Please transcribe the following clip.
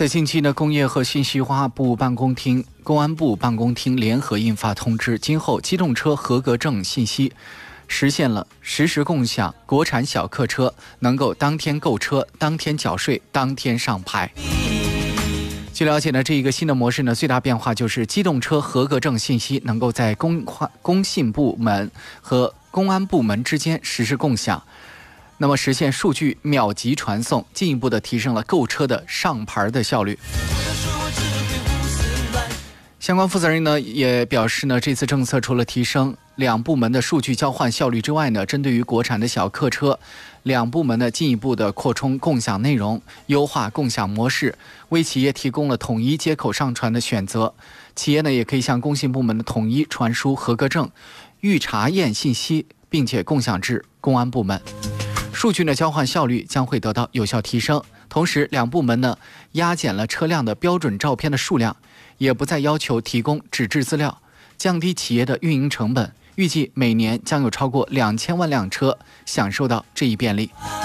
在近期呢，工业和信息化部办公厅、公安部办公厅联合印发通知，今后机动车合格证信息实现了实时共享，国产小客车能够当天购车、当天缴税、当天上牌。据了解呢，这一个新的模式呢，最大变化就是机动车合格证信息能够在工信部门和公安部门之间实时共享。那么实现数据秒级传送，进一步的提升了购车的上牌的效率。相关负责人呢也表示呢，这次政策除了提升两部门的数据交换效率之外呢，针对于国产的小客车，两部门呢进一步的扩充共享内容，优化共享模式，为企业提供了统一接口上传的选择。企业呢也可以向工信部门的统一传输合格证、预查验信息，并且共享至公安部门。数据呢交换效率将会得到有效提升，同时两部门呢压减了车辆的标准照片的数量，也不再要求提供纸质资料，降低企业的运营成本。预计每年将有超过2000万辆车享受到这一便利。